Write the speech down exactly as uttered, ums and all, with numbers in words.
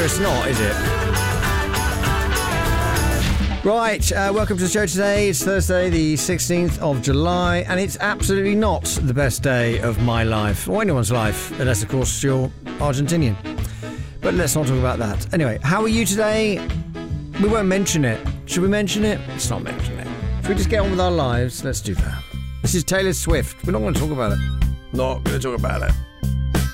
It's not, is it? Right, uh, welcome to the show today. It's Thursday, the sixteenth of July, and it's absolutely not the best day of my life, or anyone's life, unless, of course, you're Argentinian. But let's not talk about that. Anyway, how are you today? We won't mention it. Should we mention it? Let's not mention it. Should we just get on with our lives? Let's do that. This is Taylor Swift. We're not going to talk about it. Not going to talk about it.